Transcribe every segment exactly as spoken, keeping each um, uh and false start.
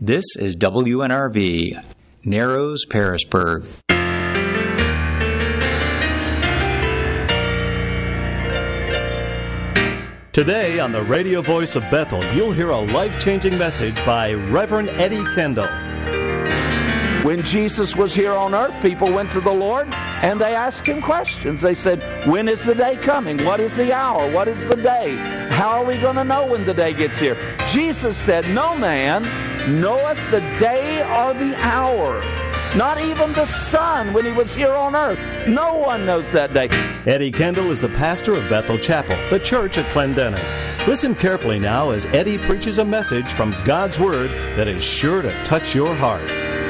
This is W N R V, Narrows, Pearisburg. Today on the radio voice of Bethel, you'll hear a life-changing message by Reverend Eddie Kendall. When Jesus was here on earth, people went to the Lord and they asked him questions. They said, when is the day coming? What is the hour? What is the day? How are we going to know when the day gets here? Jesus said, no man knoweth the day or the hour. Not even the Son when he was here on earth. No one knows that day. Eddie Kendall is the pastor of Bethel Chapel, the church at Clendenin. Listen carefully now as Eddie preaches a message from God's Word that is sure to touch your heart.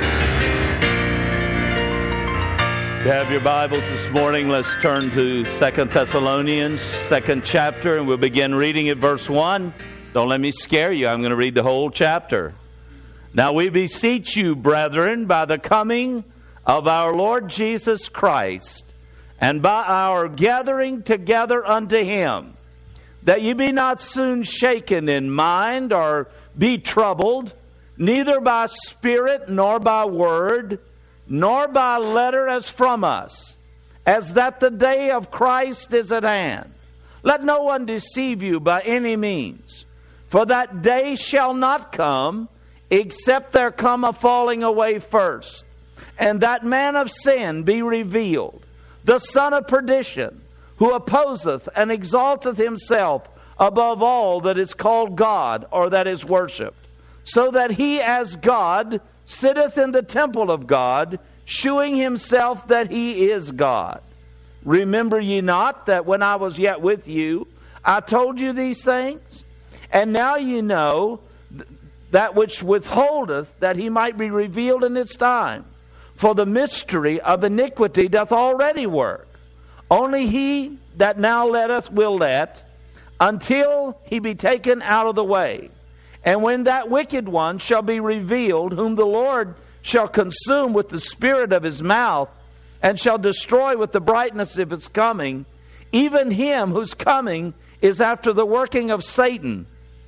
If you have your Bibles this morning, let's turn to Second Thessalonians, second chapter, and we'll begin reading at verse one. Don't let me scare you. I'm going to read the whole chapter. Now we beseech you, brethren, by the coming of our Lord Jesus Christ, and by our gathering together unto him, that ye be not soon shaken in mind, or be troubled, neither by spirit, nor by word, nor by letter as from us, as that the day of Christ is at hand. Let no one deceive you by any means, for that day shall not come, except there come a falling away first, and that man of sin be revealed, the son of perdition, who opposeth and exalteth himself above all that is called God, or that is worshipped, so that he as God sitteth in the temple of God, shewing himself that he is God. Remember ye not that when I was yet with you, I told you these things? And now ye know th- that which withholdeth, that he might be revealed in its time. For the mystery of iniquity doth already work. Only he that now letteth will let, until he be taken out of the way. And when that wicked one shall be revealed, whom the Lord shall consume with the spirit of his mouth, and shall destroy with the brightness of his coming, even him whose coming is after the working of Satan,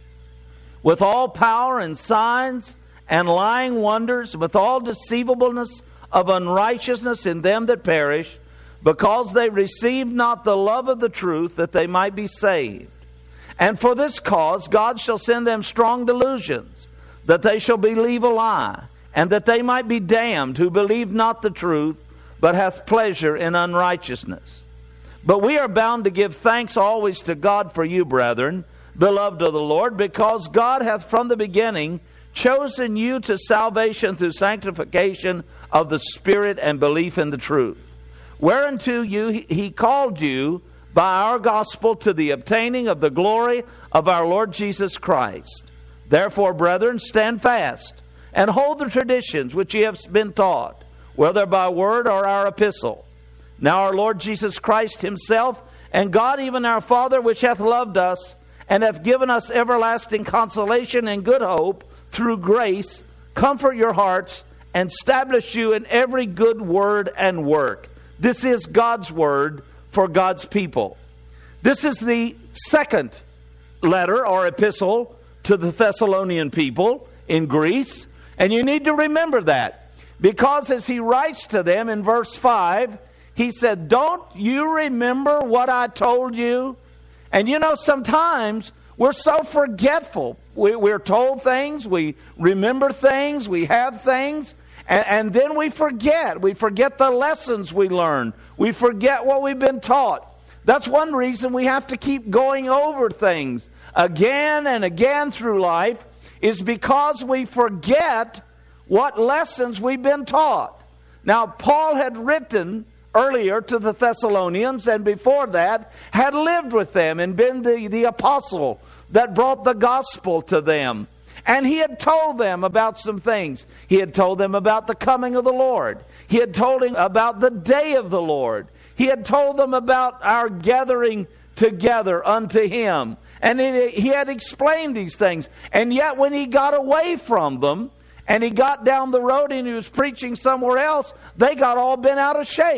with all power and signs and lying wonders, with all deceivableness of unrighteousness in them that perish, because they received not the love of the truth, that they might be saved. And for this cause God shall send them strong delusions, that they shall believe a lie, and that they might be damned who believe not the truth, but hath pleasure in unrighteousness. But we are bound to give thanks always to God for you, brethren, beloved of the Lord, because God hath from the beginning chosen you to salvation through sanctification of the Spirit and belief in the truth, whereunto you he called you by our gospel to the obtaining of the glory of our Lord Jesus Christ. Therefore, brethren, stand fast, and hold the traditions which ye have been taught, whether by word or our epistle. Now our Lord Jesus Christ himself, and God even our Father, which hath loved us, and hath given us everlasting consolation and good hope through grace, comfort your hearts, and establish you in every good word and work. This is God's word for God's people. This is the second letter or epistle to the Thessalonian people in Greece. And you need to remember that, because as he writes to them in verse five, he said, don't you remember what I told you? And you know, sometimes we're so forgetful. We, we're told things, we remember things, we have things, and, and then we forget. We forget the lessons we learned. We forget what we've been taught. That's one reason we have to keep going over things again and again through life, is because we forget what lessons we've been taught. Now, Paul had written earlier to the Thessalonians, and before that had lived with them and been the, the apostle that brought the gospel to them. And he had told them about some things. He had told them about the coming of the Lord. He had told them about the day of the Lord. He had told them about our gathering together unto him. And it, he had explained these things. And yet when he got away from them, and he got down the road and he was preaching somewhere else, they got all bent out of shape.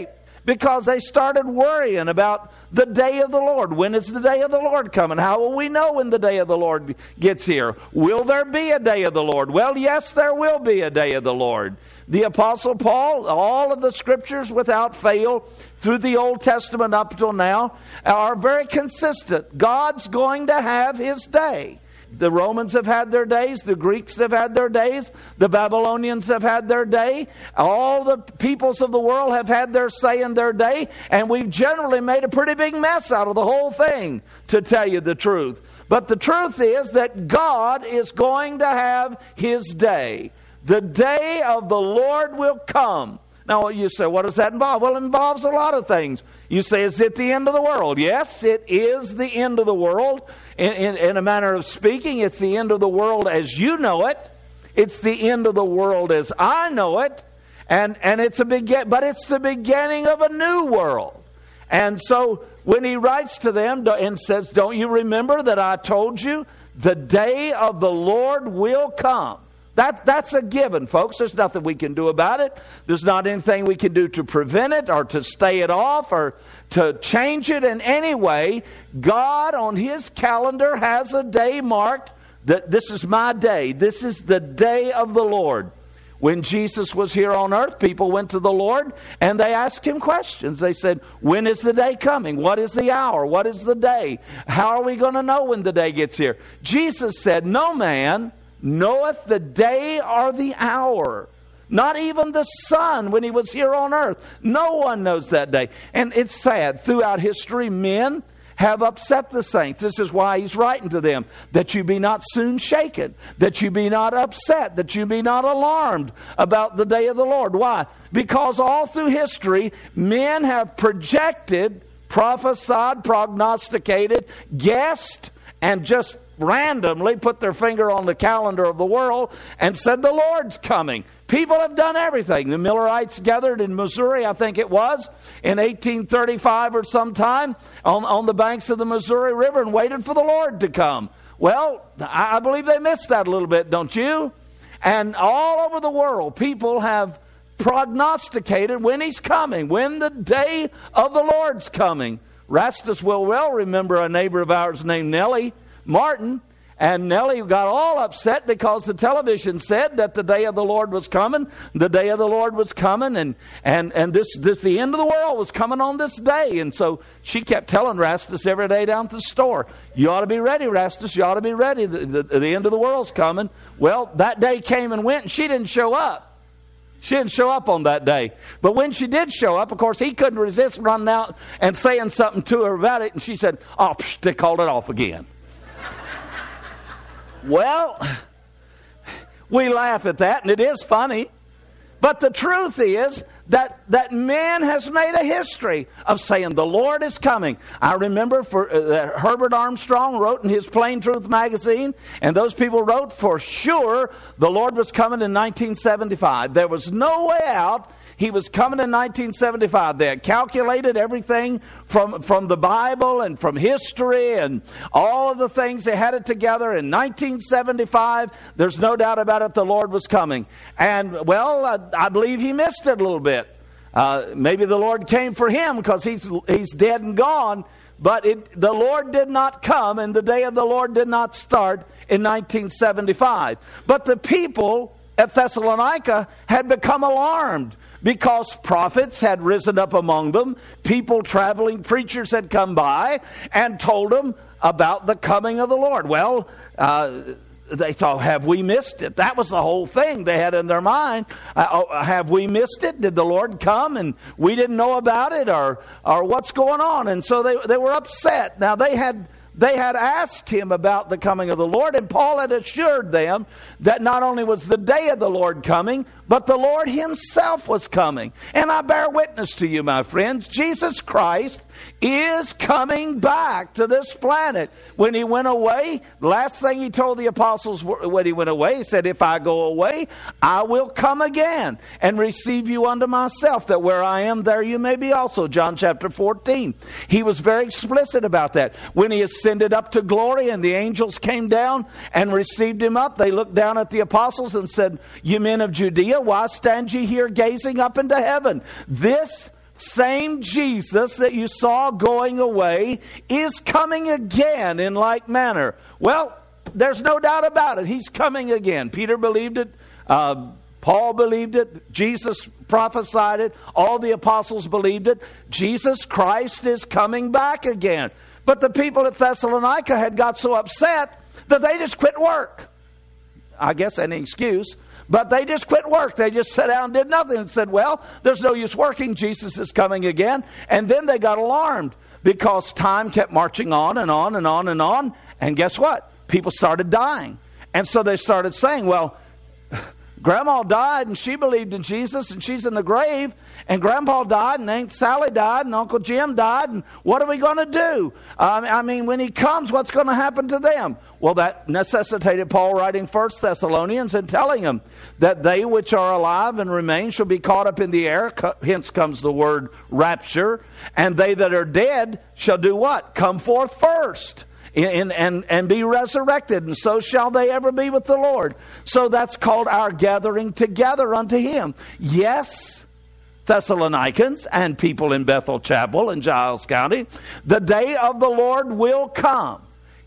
because they started worrying about the day of the Lord. When is the day of the Lord coming? How will we know when the day of the Lord gets here? Will there be a day of the Lord? Well, yes, there will be a day of the Lord. The Apostle Paul, all of the Scriptures without fail, through the Old Testament up till now, are very consistent. God's going to have His day. The Romans have had their days. The Greeks have had their days. The Babylonians have had their day. All the peoples of the world have had their say in their day. And we've generally made a pretty big mess out of the whole thing, to tell you the truth. But the truth is that God is going to have His day. The day of the Lord will come. Now you say, what does that involve? Well, it involves a lot of things. You say, is it the end of the world? Yes, it is the end of the world. In, in, in a manner of speaking, it's the end of the world as you know it. It's the end of the world as I know it. And, and it's a begin, but it's the beginning of a new world. And so when he writes to them and says, don't you remember that I told you the day of the Lord will come? That, that's a given, folks. There's nothing we can do about it. There's not anything we can do to prevent it or to stay it off or to change it in any way. God on His calendar has a day marked that this is my day. This is the day of the Lord. When Jesus was here on earth, people went to the Lord and they asked Him questions. They said, when is the day coming? What is the hour? What is the day? How are we going to know when the day gets here? Jesus said, no man knoweth the day or the hour. Not even the Son when He was here on earth. No one knows that day. And it's sad. Throughout history, men have upset the saints. This is why He's writing to them. That you be not soon shaken. That you be not upset. That you be not alarmed about the day of the Lord. Why? Because all through history, men have projected, prophesied, prognosticated, guessed, and just randomly put their finger on the calendar of the world and said the Lord's coming. People have done everything. The Millerites gathered in Missouri, I think it was, in eighteen thirty-five or sometime on, on the banks of the Missouri River and waited for the Lord to come. Well, I believe they missed that a little bit, don't you? And all over the world, people have prognosticated when He's coming, when the day of the Lord's coming. Rastus will well remember a neighbor of ours named Nellie Martin, and Nellie got all upset because the television said that the day of the Lord was coming. The day of the Lord was coming, and and and this this the end of the world was coming on this day. And so she kept telling Rastus every day down at the store, "You ought to be ready, Rastus. You ought to be ready. The, the, the end of the world's coming." Well, that day came and went, and she didn't show up. She didn't show up on that day. But when she did show up, of course, he couldn't resist running out and saying something to her about it. And she said, "Oh, psh, they called it off again." Well, we laugh at that, and it is funny. But the truth is that, that man has made a history of saying the Lord is coming. I remember for uh, Herbert Armstrong wrote in his Plain Truth magazine, and those people wrote for sure the Lord was coming in nineteen seventy-five. There was no way out. He was coming in nineteen seventy-five. They had calculated everything from, from the Bible and from history and all of the things. They had it together. In nineteen seventy-five, there's no doubt about it, the Lord was coming. And, well, I, I believe he missed it a little bit. Uh, maybe the Lord came for him because he's, he's dead and gone. But it, the Lord did not come, and the day of the Lord did not start in nineteen seventy-five. But the people at Thessalonica had become alarmed, because prophets had risen up among them. People, traveling preachers had come by and told them about the coming of the Lord. Well, uh, they thought, have we missed it? That was the whole thing they had in their mind. Uh, oh, have we missed it? Did the Lord come and we didn't know about it? Or or what's going on? And so they, they were upset. Now they had... They had asked him about the coming of the Lord, and Paul had assured them that not only was the day of the Lord coming, but the Lord Himself was coming. And I bear witness to you, my friends, Jesus Christ is coming back to this planet. When He went away, the last thing He told the apostles when He went away, He said, "If I go away, I will come again and receive you unto myself, that where I am, there you may be also." John chapter fourteen. He was very explicit about that. When He ascended up to glory and the angels came down and received Him up, they looked down at the apostles and said, "You men of Judea, why stand ye here gazing up into heaven? This same Jesus that you saw going away is coming again in like manner. Well, there's no doubt about it. He's coming again. Peter believed it. Uh, Paul believed it. Jesus prophesied it. All the apostles believed it. Jesus Christ is coming back again. But the people at Thessalonica had got so upset that they just quit work. I guess any excuse. But they just quit work. They just sat down and did nothing and said, well, there's no use working. Jesus is coming again. And then they got alarmed because time kept marching on and on and on and on. And guess what? People started dying. And so they started saying, well, Grandma died and she believed in Jesus and she's in the grave. And Grandpa died and Aunt Sally died and Uncle Jim died. And what are we going to do? Um, I mean, when he comes, what's going to happen to them? Well, that necessitated Paul writing First Thessalonians and telling them that they which are alive and remain shall be caught up in the air. Hence comes the word rapture. And they that are dead shall do what? Come forth first. In, and, and be resurrected, and so shall they ever be with the Lord. So that's called our gathering together unto Him. Yes, Thessalonians and people in Bethel Chapel in Giles County, the day of the Lord will come.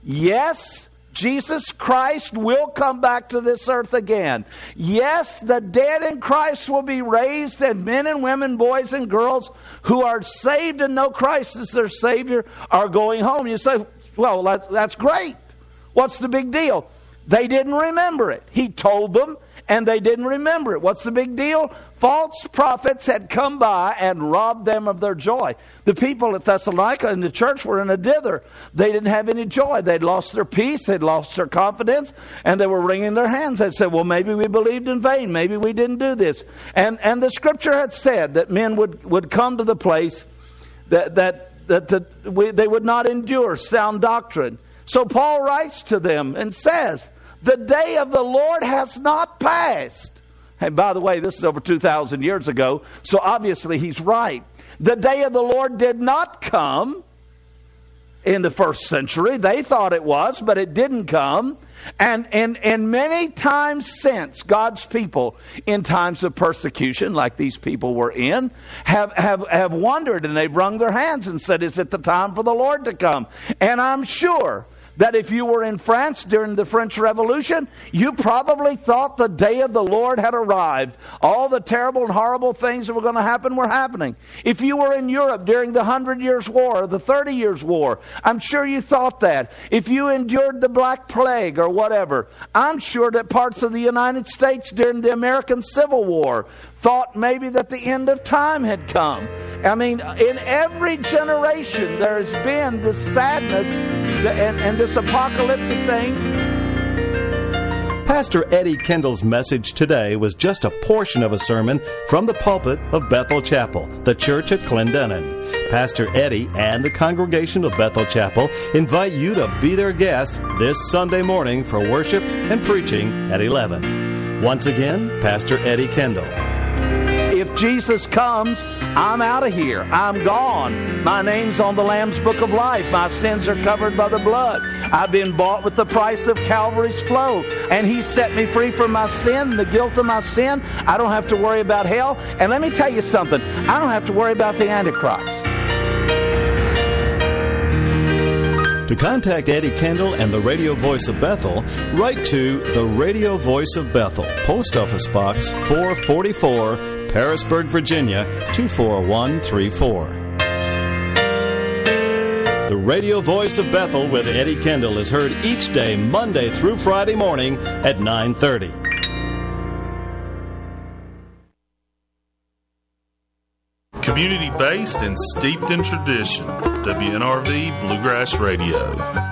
Yes, Jesus Christ will come back to this earth again. Yes, the dead in Christ will be raised, and men and women, boys and girls who are saved and know Christ as their Savior are going home. You say, well, that's, that's great. What's the big deal? They didn't remember it. He told them, and they didn't remember it. What's the big deal? False prophets had come by and robbed them of their joy. The people at Thessalonica and the church were in a dither. They didn't have any joy. They'd lost their peace. They'd lost their confidence. And they were wringing their hands. They'd said, well, maybe we believed in vain. Maybe we didn't do this. And and the Scripture had said that men would, would come to the place that... that that the, we, they would not endure sound doctrine. So Paul writes to them and says, the day of the Lord has not passed. And by the way, this is over two thousand years ago, so obviously he's right. The day of the Lord did not come in the first century. They thought it was, but it didn't come. And, and, and many times since, God's people, in times of persecution, like these people were in, have, have, have wondered, and they've wrung their hands and said, is it the time for the Lord to come? And I'm sure that if you were in France during the French Revolution, you probably thought the day of the Lord had arrived. All the terrible and horrible things that were going to happen were happening. If you were in Europe during the Hundred Years' War or the Thirty Years' War, I'm sure you thought that. If you endured the Black Plague or whatever, I'm sure that parts of the United States during the American Civil War thought maybe that the end of time had come. I mean, in every generation there has been this sadness and, and this apocalyptic thing. Pastor Eddie Kendall's message today was just a portion of a sermon from the pulpit of Bethel Chapel, the church at Clendenin. Pastor Eddie and the congregation of Bethel Chapel invite you to be their guest this Sunday morning for worship and preaching at eleven. Once again, Pastor Eddie Kendall. If Jesus comes, I'm out of here. I'm gone. My name's on the Lamb's Book of Life. My sins are covered by the blood. I've been bought with the price of Calvary's flow. And He set me free from my sin, the guilt of my sin. I don't have to worry about hell. And let me tell you something. I don't have to worry about the Antichrist. To contact Eddie Kendall and the Radio Voice of Bethel, write to the Radio Voice of Bethel, Post Office Box four forty-four, Parisburg, Virginia, two four one three four. The Radio Voice of Bethel with Eddie Kendall is heard each day, Monday through Friday morning at nine thirty. Community-based and steeped in tradition. W N R V Bluegrass Radio.